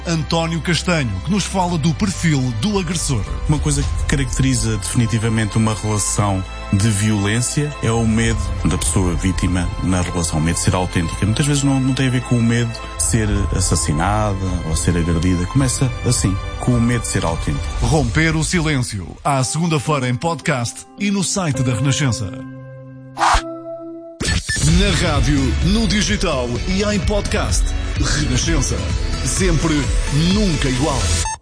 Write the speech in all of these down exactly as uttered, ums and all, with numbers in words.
António Castanho, que nos fala do perfil do agressor. Uma coisa que caracteriza definitivamente uma relação de violência é o medo da pessoa vítima na relação, o medo de ser autêntica. Muitas vezes não, não tem a ver com o medo de ser assassinada ou ser agredida. Começa assim, com o medo de ser autêntico. Romper o silêncio, à segunda-feira em podcast e no site da Renascença. Na rádio, no digital e em podcast. Renascença. Sempre, nunca igual.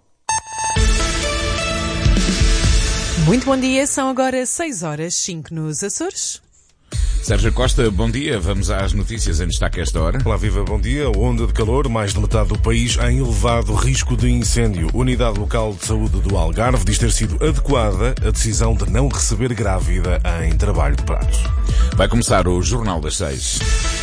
Muito bom dia, são agora seis horas e cinco nos Açores. Sérgio Costa, bom dia. Vamos às notícias em destaque a esta hora. Olá, viva, bom dia. Onda de calor, mais de metade do país em elevado risco de incêndio. Unidade Local de Saúde do Algarve diz ter sido adequada a decisão de não receber grávida em trabalho de prato. Vai começar o Jornal das Seis.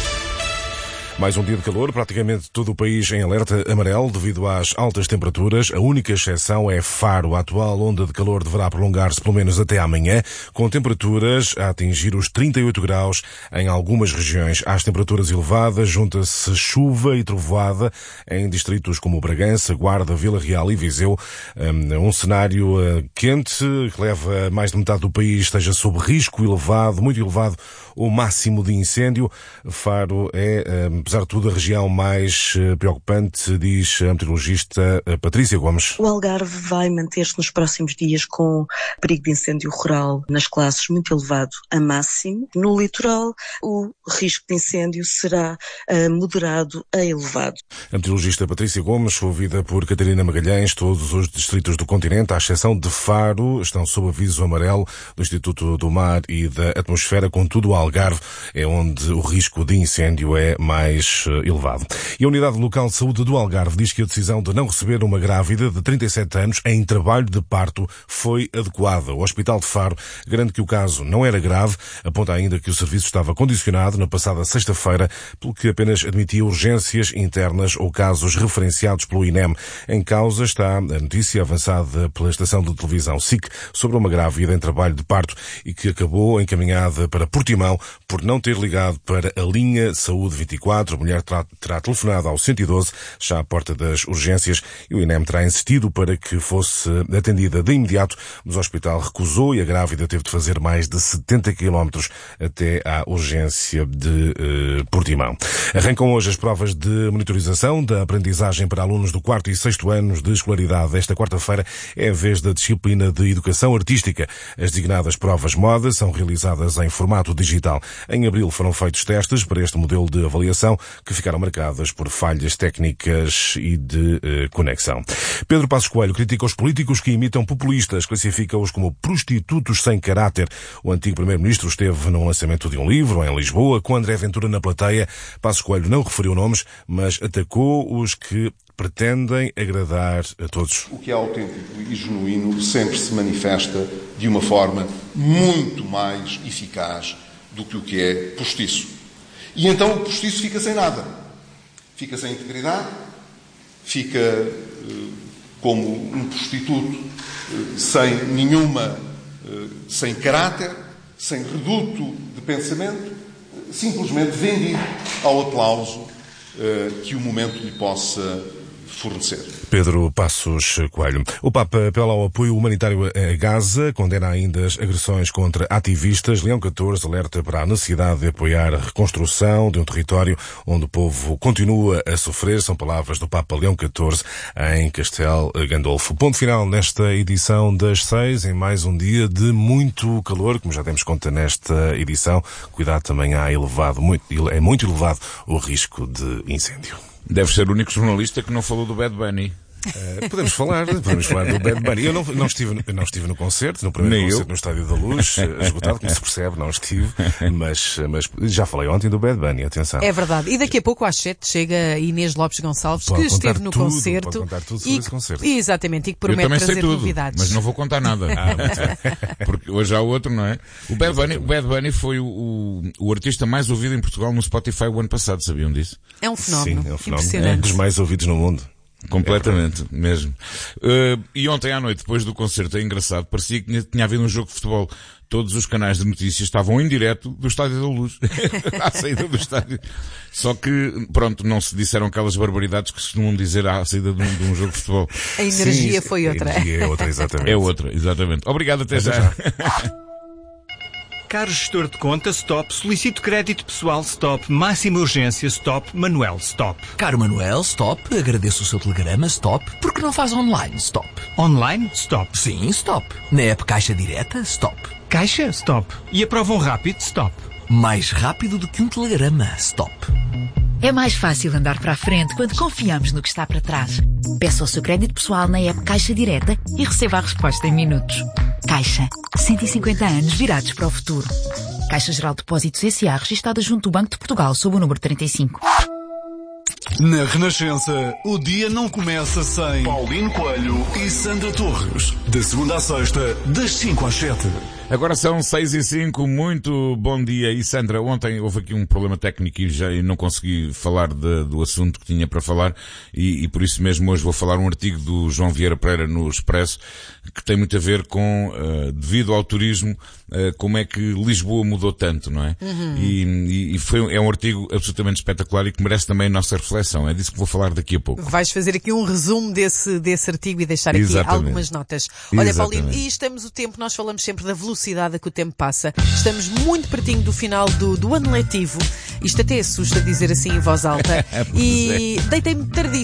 Mais um dia de calor, praticamente todo o país em alerta amarelo devido às altas temperaturas. A única exceção é Faro. A atual onda de calor deverá prolongar-se pelo menos até amanhã, com temperaturas a atingir os trinta e oito graus em algumas regiões. Às temperaturas elevadas junta-se chuva e trovoada em distritos como Bragança, Guarda, Vila Real e Viseu. Um cenário quente que leva mais de metade do país esteja sob risco elevado, muito elevado, o máximo de incêndio. Faro é, apesar de tudo, a região mais preocupante, diz a meteorologista Patrícia Gomes. O Algarve vai manter-se nos próximos dias com perigo de incêndio rural nas classes muito elevado a máximo. No litoral, o risco de incêndio será uh, moderado a elevado. A meteorologista Patrícia Gomes, ouvida por Catarina Magalhães. Todos os distritos do continente, à exceção de Faro, estão sob aviso amarelo do Instituto do Mar e da Atmosfera. Contudo, o Algarve é onde o risco de incêndio é mais elevado. E a Unidade Local de Saúde do Algarve diz que a decisão de não receber uma grávida de trinta e sete anos em trabalho de parto foi adequada. O Hospital de Faro garante que o caso não era grave, aponta ainda que o serviço estava condicionado na passada sexta-feira, pelo que apenas admitia urgências internas ou casos referenciados pelo I N E M. Em causa está a notícia avançada pela estação de televisão S I C sobre uma grávida em trabalho de parto e que acabou encaminhada para Portimão por não ter ligado para a linha Saúde vinte e quatro. A mulher terá, terá telefonado ao cento e doze, já à porta das urgências, e o I N E M terá insistido para que fosse atendida de imediato, mas o hospital recusou e a grávida teve de fazer mais de setenta quilómetros até à urgência de eh, Portimão. Arrancam hoje as provas de monitorização da aprendizagem para alunos do quarto e sexto anos de escolaridade. Esta quarta-feira é a vez da disciplina de Educação Artística. As designadas provas moda são realizadas em formato digital. Em abril foram feitos testes para este modelo de avaliação, que ficaram marcadas por falhas técnicas e de eh, conexão. Pedro Passos Coelho critica os políticos que imitam populistas, classifica-os como prostitutos sem caráter. O antigo primeiro-ministro esteve no lançamento de um livro em Lisboa, com André Ventura na plateia. Passos Coelho não referiu nomes, mas atacou os que pretendem agradar a todos. O que é autêntico e genuíno sempre se manifesta de uma forma muito mais eficaz do que o que é postiço. E então o postiço fica sem nada. Fica sem integridade, fica eh, como um prostituto eh, sem nenhuma, eh, sem caráter, sem reduto de pensamento, eh, simplesmente vendido ao aplauso eh, que o momento lhe possa fornecer. Pedro Passos Coelho. O Papa apela ao apoio humanitário a Gaza, condena ainda as agressões contra ativistas. Leão catorze alerta para a necessidade de apoiar a reconstrução de um território onde o povo continua a sofrer. São palavras do Papa Leão catorze em Castel Gandolfo. Ponto final nesta edição das seis, em mais um dia de muito calor, como já demos conta nesta edição. Cuidado, também há elevado, muito, é muito elevado o risco de incêndio. Deve ser o único jornalista que não falou do Bad Bunny. Uh, podemos falar, podemos falar do Bad Bunny. Eu não, não, estive, eu não estive no concerto, no primeiro Nem concerto eu. no Estádio da Luz, esgotado, como se percebe, não estive, mas, mas já falei ontem do Bad Bunny, atenção. É verdade. E daqui a pouco às sete chega Inês Lopes Gonçalves, Pode que esteve no tudo, concerto. Pode contar tudo sobre e, esse concerto. Exatamente, e que Eu promete também sei trazer tudo, novidades. mas não vou contar nada. Ah, muito bem. Porque hoje há outro, não é? O Bad Bunny, o Bad Bunny foi o, o, o artista mais ouvido em Portugal no Spotify o ano passado, sabiam disso? É um fenómeno. Sim, é um fenómeno. É Impressionante. dos mais ouvidos no mundo. Completamente, é mesmo. Uh, e ontem à noite, depois do concerto, é engraçado, parecia que tinha, tinha havido um jogo de futebol. Todos os canais de notícias estavam em direto do Estádio da Luz, à saída do estádio. Só que, pronto, não se disseram aquelas barbaridades que se costumam dizer à saída de um, de um jogo de futebol. A energia Sim, foi outra. A energia é outra, exatamente. É outra, exatamente. Obrigado, até, até já. já. Caro gestor de conta, stop. Solicito crédito pessoal, stop. Máxima urgência, stop. Manuel, stop. Caro Manuel, stop. Agradeço o seu telegrama, stop. Por que não faz online, stop? Online, stop. Sim, stop. Na app Caixa Direta, stop. Caixa, stop. E aprovam rápido, stop. Mais rápido do que um telegrama, stop. É mais fácil andar para a frente quando confiamos no que está para trás. Peça o seu crédito pessoal na app Caixa Direta e receba a resposta em minutos. Caixa. cento e cinquenta anos virados para o futuro. Caixa Geral de Depósitos S A registada junto do Banco de Portugal sob o número trinta e cinco. Na Renascença, o dia não começa sem Paulino Coelho e Sandra Torres. De segunda à sexta, das cinco às sete. Agora são seis e cinco, muito bom dia. E Sandra, ontem houve aqui um problema técnico e já não consegui falar de, do assunto que tinha para falar e, e por isso mesmo hoje vou falar um artigo do João Vieira Pereira no Expresso que tem muito a ver com, uh, devido ao turismo, uh, como é que Lisboa mudou tanto, não é? Uhum. E, e foi, é um artigo absolutamente espetacular e que merece também a nossa reflexão. É disso que vou falar daqui a pouco. Vais fazer aqui um resumo desse, desse artigo e deixar aqui Exatamente. algumas notas. Olha, Exatamente. Paulino, e estamos o tempo, nós falamos sempre da velocidade a que o tempo passa. Estamos muito pertinho do final do, do ano letivo. Isto até assusta dizer assim em voz alta. E deitei-me tardíssimo.